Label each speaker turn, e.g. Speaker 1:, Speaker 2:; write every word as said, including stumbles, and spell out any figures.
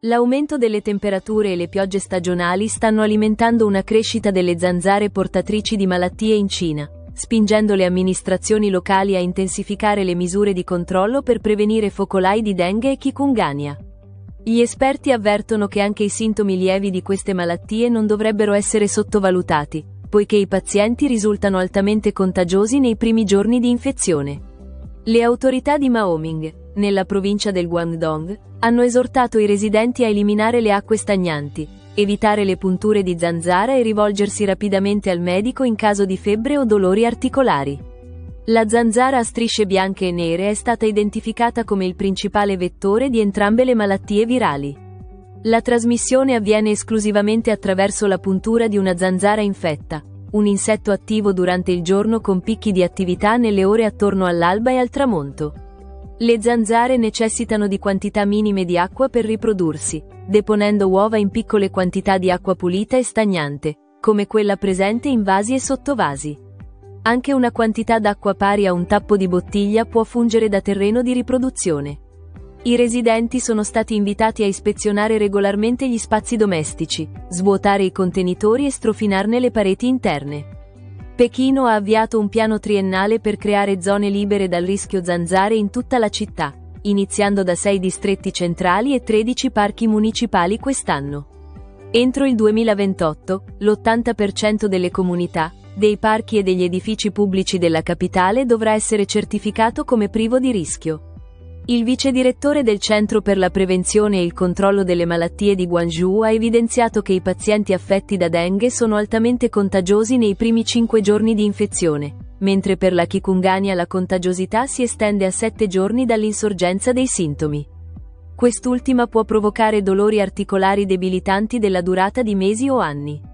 Speaker 1: L'aumento delle temperature e le piogge stagionali stanno alimentando una crescita delle zanzare portatrici di malattie in Cina, spingendo le amministrazioni locali a intensificare le misure di controllo per prevenire focolai di dengue e chikungunya. Gli esperti avvertono che anche i sintomi lievi di queste malattie non dovrebbero essere sottovalutati, poiché i pazienti risultano altamente contagiosi nei primi giorni di infezione. Le autorità di Maoming, nella provincia del Guangdong, hanno esortato i residenti a eliminare le acque stagnanti, evitare le punture di zanzara e rivolgersi rapidamente al medico in caso di febbre o dolori articolari. La zanzara a strisce bianche e nere è stata identificata come il principale vettore di entrambe le malattie virali. La trasmissione avviene esclusivamente attraverso la puntura di una zanzara infetta, un insetto attivo durante il giorno con picchi di attività nelle ore attorno all'alba e al tramonto. Le zanzare necessitano di quantità minime di acqua per riprodursi, deponendo uova in piccole quantità di acqua pulita e stagnante, come quella presente in vasi e sottovasi. Anche una quantità d'acqua pari a un tappo di bottiglia può fungere da terreno di riproduzione. I residenti sono stati invitati a ispezionare regolarmente gli spazi domestici, svuotare i contenitori e strofinarne le pareti interne. Pechino ha avviato un piano triennale per creare zone libere dal rischio zanzare in tutta la città, iniziando da sei distretti centrali e tredici parchi municipali quest'anno. Entro il duemilaventotto, l'ottanta per cento delle comunità, dei parchi e degli edifici pubblici della capitale dovrà essere certificato come privo di rischio. Il vicedirettore del Centro per la Prevenzione e il Controllo delle Malattie di Guangzhou ha evidenziato che i pazienti affetti da dengue sono altamente contagiosi nei primi cinque giorni di infezione, mentre per la chikungunya la contagiosità si estende a sette giorni dall'insorgenza dei sintomi. Quest'ultima può provocare dolori articolari debilitanti della durata di mesi o anni.